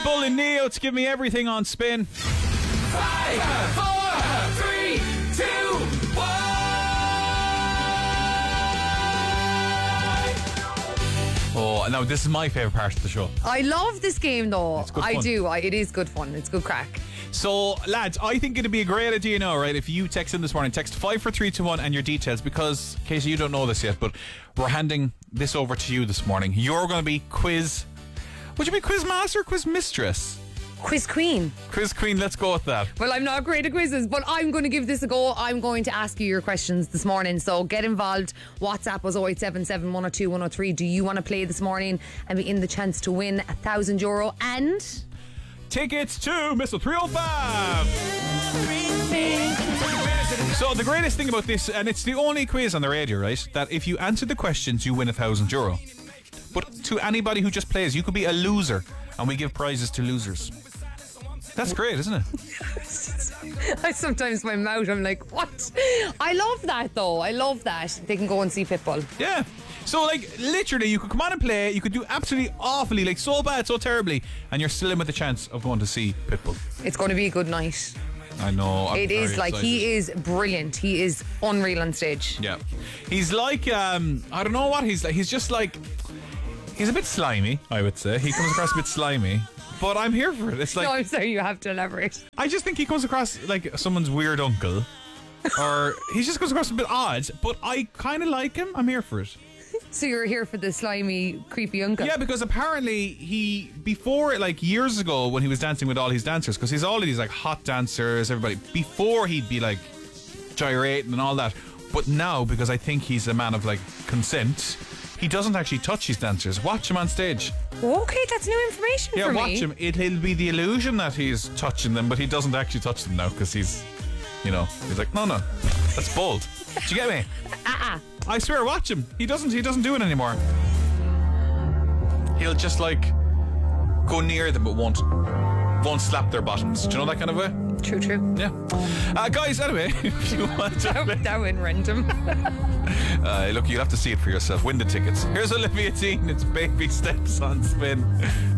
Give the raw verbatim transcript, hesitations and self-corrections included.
Bull and Neo to Give Me Everything on Spin. Five, four, three, two, one. Oh, now this is my favourite part of the show. I love this game though. It's good I fun. do. I, it is good fun. It's good crack. So, lads, I think it'd be a great idea now, right, if you text in this morning, text five four three two one and your details, because, Casey, you don't know this yet, but we're handing this over to you this morning. You're going to be quiz... Would you be quiz master or quiz mistress? Quiz queen. Quiz queen, let's go with that. Well, I'm not great at quizzes, but I'm going to give this a go. I'm going to ask you your questions this morning. So get involved. WhatsApp was oh eight seven seven, one oh two, one oh three. Do you want to play this morning and be in the chance to win a thousand euro and tickets to Missile three oh five. So the greatest thing about this, and it's the only quiz on the radio, right, that if you answer the questions, you win a thousand euro. But to anybody who just plays, you could be a loser, and we give prizes to losers. That's great, isn't it? I sometimes my mouth, I'm like, what? I love that though. I love that. They can go and see Pitbull. Yeah. So, like, literally, you could come on and play. You could do absolutely awfully, like, so bad, so terribly, and you're still in with the chance of going to see Pitbull. It's going to be a good night. I know. I'm it is like, excited. he is brilliant. He is unreal on stage. Yeah. He's like, um, I don't know what he's like. He's just like, he's a bit slimy, I would say. He comes across a bit slimy. But I'm here for it. It's like, No, I'm sorry, you have to elaborate. I just think he comes across like someone's weird uncle. Or he just comes across a bit odd. But I kind of like him. I'm here for it. So you're here for the slimy, creepy uncle? Yeah, because apparently he, before, like years ago when he was dancing with all his dancers, because he's all of these like hot dancers, everybody, before he'd be like gyrating and all that. But now, because I think he's a man of like consent, he doesn't actually touch his dancers. Watch him on stage. Okay, that's new information Yeah, for watch me. him. It, it'll be the illusion that he's touching them, but he doesn't actually touch them now because he's, you know, he's like, no, no, that's bold. Do you get me? Uh-uh. I swear, watch him. He doesn't. He doesn't do it anymore. He'll just like go near them, but won't won't slap their bottoms. Do you know that kind of way? True, true. Yeah. Uh, guys, anyway, if you want to play, That, that went random. uh, look, you'll have to see it for yourself. Win the tickets. Here's Olivia Dean. It's Baby Steps on Spin.